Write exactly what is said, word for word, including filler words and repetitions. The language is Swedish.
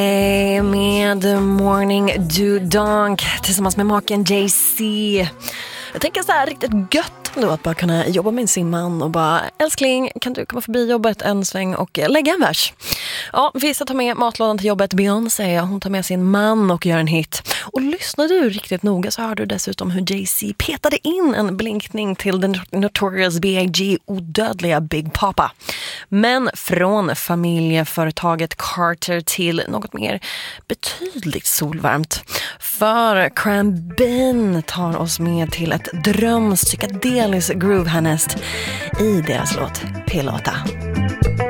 Med Morning Do Donk tillsammans med maken Jay-Z. Jag tänker så här riktigt gött då att bara kunna jobba med sin man och bara, älskling, kan du komma förbi jobbet en sväng och lägga en vers? Ja, vissa tar med matlådan till jobbet. Beyoncé, hon tar med sin man och gör en hit. Och lyssnar du riktigt noga så hör du dessutom hur Jay-Z petade in en blinkning till den Notorious B I G odödliga Big Papa. Men från familjeföretaget Carter till något mer betydligt solvarmt. För Cranbin tar oss med till ett drömspsykedeliskt groove härnäst i deras låt Pelota.